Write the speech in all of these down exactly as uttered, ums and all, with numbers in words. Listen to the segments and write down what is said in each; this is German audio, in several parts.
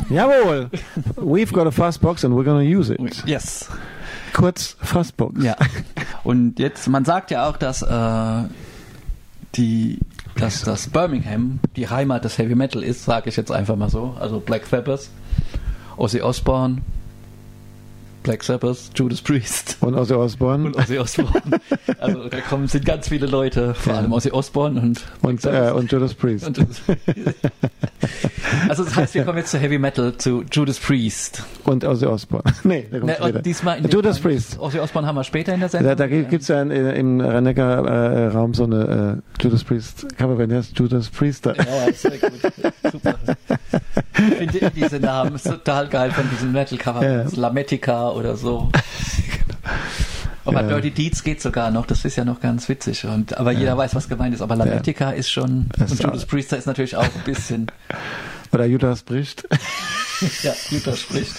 Jawohl. We've got a Fuzzbox and we're gonna use it. Yes. Kurz Fuzzbox. Ja. Und jetzt, man sagt ja auch, dass äh, die, dass das Birmingham die Heimat des Heavy Metal ist, sage ich jetzt einfach mal so. Also Black Sabbath, Ozzy Osbourne, Black Sabbath, Judas Priest. Und Ozzy Osbourne. Und Ozzy Osbourne. Also da kommen, sind ganz viele Leute, vor ja. allem Ozzy Osbourne und und, äh, und Judas Priest. Und Judas Priest. Also das heißt, wir kommen jetzt zu Heavy Metal, zu Judas Priest. Und Ozzy Osbourne. Nee, der kommt ne, später. Und diesmal in Judas Priest. Ozzy Osbourne haben wir später in der Sendung. Da, da gibt es ja in, in, im Rhein-Neckar-Raum äh, so eine äh, Judas Priest Coverband, der heißt Judas Priester. Ja, sehr gut. Super. Ich finde diese Namen total geil von diesen Metal-Cover. Ja. Lametica oder so. Aber ja. Dirty Deeds geht sogar noch, das ist ja noch ganz witzig. Und, aber ja. jeder weiß, was gemeint ist. Aber Lametica ja. ist schon, das und Judas Priester ist natürlich auch ein bisschen... Oder Judas spricht. Ja, Judas spricht.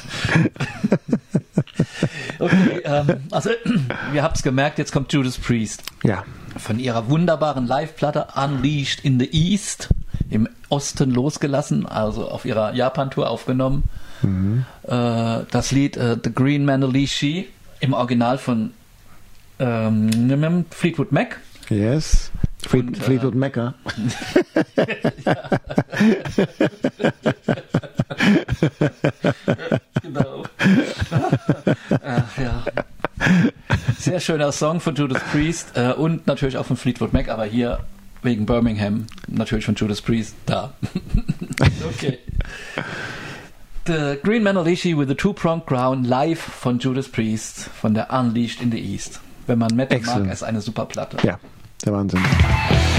Okay, ähm, also ihr habt es gemerkt, jetzt kommt Judas Priest. Ja. Von ihrer wunderbaren Live-Platte Unleashed in the East, im Osten losgelassen, also auf ihrer Japan-Tour aufgenommen. Mhm. Äh, das Lied äh, The Green Manalishi im Original von ähm, Fleetwood Mac. Yes. Fleet, und, Fleetwood äh, Mac. Genau. Ach, ja. Sehr schöner Song von Judas Priest äh, und natürlich auch von Fleetwood Mac, aber hier wegen Birmingham natürlich von Judas Priest da. Okay. The Green Manalishi with a Two-Pronged Crown live von Judas Priest von der Unleashed in the East. Wenn man Metal Excellent. mag, ist eine super Platte. Ja, der Wahnsinn.